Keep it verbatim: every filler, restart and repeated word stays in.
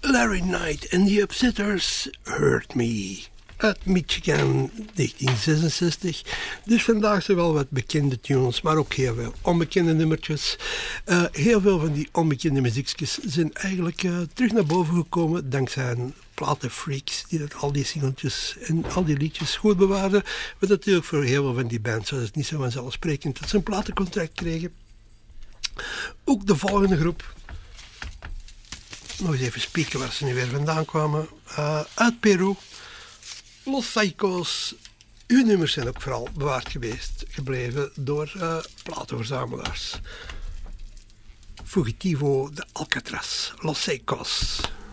Larry Knight and the Upsetters, Hurt Me. Uit Michigan, negentien zesenzestig. Dus vandaag zijn wel wat bekende tunes, maar ook heel veel onbekende nummertjes. Uh, heel veel van die onbekende muziekjes zijn eigenlijk uh, terug naar boven gekomen dankzij een platenfreaks die dat al die singeltjes en al die liedjes goed bewaarden. Wat natuurlijk voor heel veel van die bands was het niet zo vanzelfsprekend dat ze een platencontract kregen. Ook de volgende groep. Nog eens even spieken waar ze nu weer vandaan kwamen. Uh, uit Peru. Los Psychos. Uw nummers zijn ook vooral bewaard geweest, gebleven door uh, platenverzamelaars. Fugitivo de Alcatraz. Los Psychos.